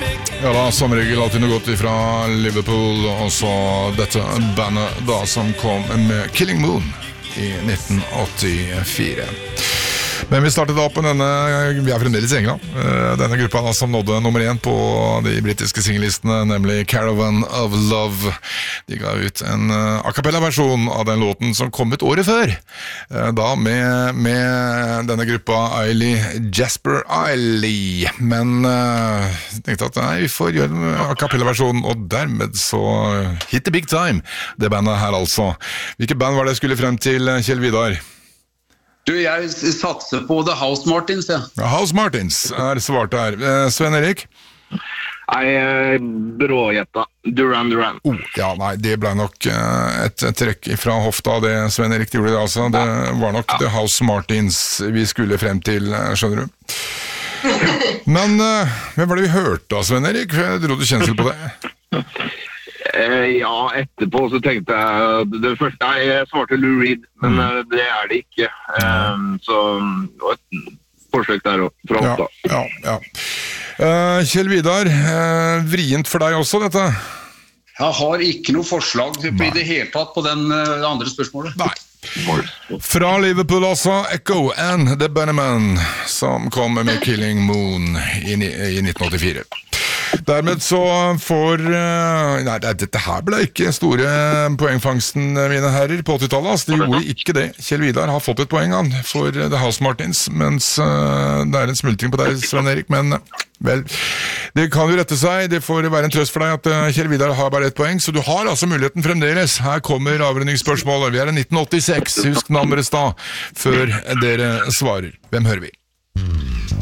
Ja da, som regel alltid noe godt fra Liverpool, og så dette bandet da som kom med Killing Moon i 1984. Men vi startet opp med denne, vi fremdeles i England, denne gruppa da, som nådde nummer 1 på de britiske singellistene, nemlig Caravan of Love. De ga ut en a cappella-versjon av den låten som kom ut året før, da med denne gruppa Jasper Eiley. Men jeg tenkte at nei, vi får gjøre en a cappella-versjon, og dermed så hit the big time, det bandet her altså. Hvilket band var det jeg skulle frem til, Kjell Vidar? Du, jeg satser på The House Martins, ja. House Martins svart her. Sven Erik? Nei, brågjetta. Duran Duran. Ja, nei, det ble nok et trekk fra hofta, det Sven Erik gjorde det altså. Det var nok The House Martins vi skulle frem til, skjønner du. Men hvem var det vi hørte av, Sven Erik? Jeg dro du kjensel på det. Ja, etterpå så tenkte jeg det første, jeg svarte Lou Reed, men det det ikke. Så det var et forsøk der fra ofta. Ja. Kjell Vidar, vrient for deg også dette? Jeg har ikke noe forslag i det hele tatt på den andre spørsmålet. Nei. Fra Liverpool også, Echo and the Bunnymen, som kom med Killing Moon i 1984. Dermed så får nei, dette her ble ikke store poengfangsten, mine herrer, på 80-tallet, altså, de gjorde ikke det. Kjell Vidar har fått et poeng han for The House Martins, mens det en smultring på deg, Sven Erik, men vel, det kan jo rette seg. Det får være en trøst for deg at Kjell Vidar har bare ett poeng, så du har altså muligheten fremdeles. Her kommer avrundingsspørsmålet. Vi i 1986, husk navnet deres da, før dere svarer. Hvem hører vi?